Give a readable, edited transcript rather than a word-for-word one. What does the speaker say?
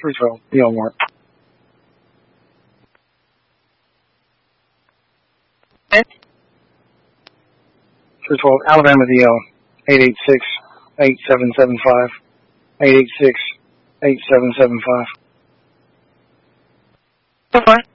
312, beyond mark. 312, Alabama DL, 886-8775, 886-8775. Okay.